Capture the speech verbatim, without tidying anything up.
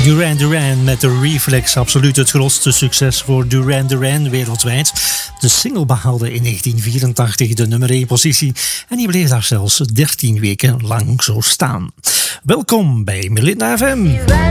Duran Duran met de Reflex, absoluut het grootste succes voor Duran Duran wereldwijd. De single behaalde in negentien vierentachtig de nummer één positie en die bleef daar zelfs dertien weken lang zo staan. Welkom bij Melinda F M.